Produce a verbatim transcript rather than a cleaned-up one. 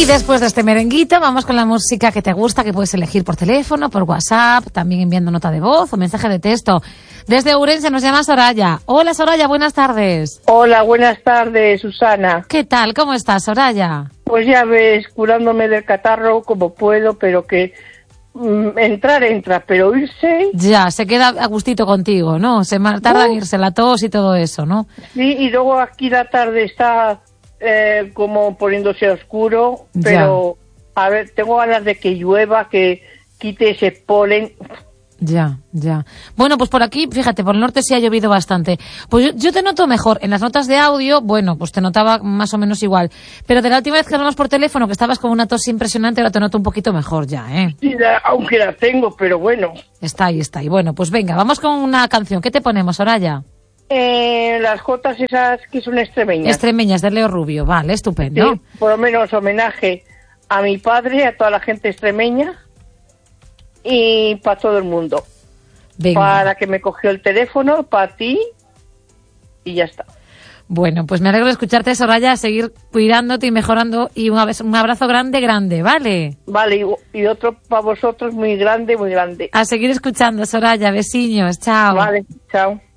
Y después de este merenguito, vamos con la música que te gusta, que puedes elegir por teléfono, por WhatsApp, también enviando nota de voz o mensaje de texto. Desde Ourense nos llama Soraya. Hola, Soraya, buenas tardes. Hola, buenas tardes, Susana. ¿Qué tal? ¿Cómo estás, Soraya? Pues ya ves, curándome del catarro como puedo, pero que mm, entrar entra, pero irse... Ya, se queda a gustito contigo, ¿no? Se tarda en irse la tos y todo eso, ¿no? Sí, y luego aquí la tarde está eh, como poniéndose oscuro, pero ya. A ver, tengo ganas de que llueva, que quite ese polen... Ya, ya. Bueno, pues por aquí, fíjate, por el norte sí ha llovido bastante. Pues yo, yo te noto mejor. En las notas de audio, bueno, pues te notaba más o menos igual. Pero de la última vez que hablamos por teléfono, que estabas con una tos impresionante, ahora te noto un poquito mejor ya, ¿eh? Sí, la, aunque la tengo, pero bueno. Está ahí, está ahí. Bueno, pues venga, vamos con una canción. ¿Qué te ponemos, Soraya? Eh, las jotas esas que son extremeñas. Extremeñas, de Leo Rubio. Vale, estupendo. Sí, por lo menos homenaje a mi padre, a toda la gente extremeña. Y para todo el mundo. Venga. Para que me cogió el teléfono, para ti, y ya está. Bueno, pues me alegro de escucharte, Soraya, a seguir cuidándote y mejorando, y un abrazo grande, grande, ¿vale? Vale, y otro para vosotros muy grande, muy grande. A seguir escuchando, Soraya, besiños, chao. Vale, chao.